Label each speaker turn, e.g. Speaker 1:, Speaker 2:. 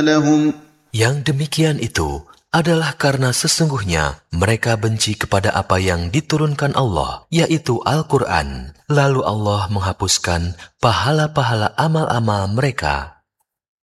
Speaker 1: لهم
Speaker 2: Yang demikian itu adalah karena sesungguhnya mereka benci kepada apa yang diturunkan Allah, yaitu Al-Quran. Lalu Allah menghapuskan pahala-pahala amal-amal mereka.